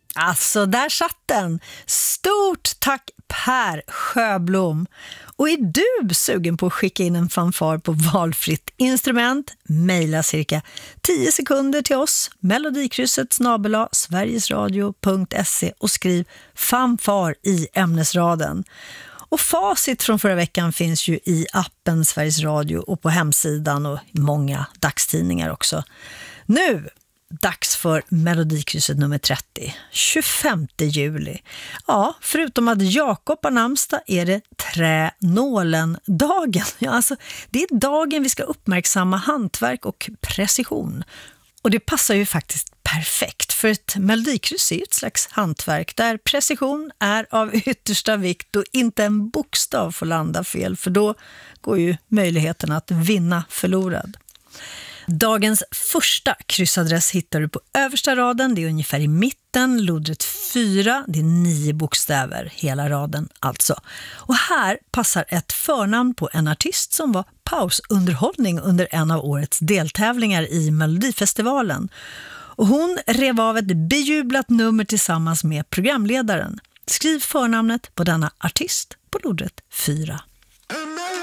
Alltså, där satt den. Stort tack Per Sjöblom. Och är du sugen på att skicka in en fanfar på valfritt instrument? Mejla cirka 10 sekunder till oss, melodikrysset@sverigesradio.se, och skriv fanfar i ämnesraden. Och facit från förra veckan finns ju i appen Sveriges Radio och på hemsidan och i många dagstidningar också. Nu, dags för Melodikrysset nummer 30, 25 juli. Ja, förutom att Jakob har namnsdag är det tränålen-dagen. Ja, alltså, det är dagen vi ska uppmärksamma hantverk och precision. Och det passar ju faktiskt perfekt, för ett melodikryss är ett slags hantverk där precision är av yttersta vikt och inte en bokstav får landa fel, för då går ju möjligheten att vinna förlorad. Dagens första kryssadress hittar du på översta raden, det är ungefär i mitten, lodret 4, det är 9 bokstäver, hela raden alltså. Och här passar ett förnamn på en artist som var pausunderhållning under en av årets deltävlingar i Melodifestivalen. Och hon rev av ett bejublat nummer tillsammans med programledaren. Skriv förnamnet på denna artist på lodret 4.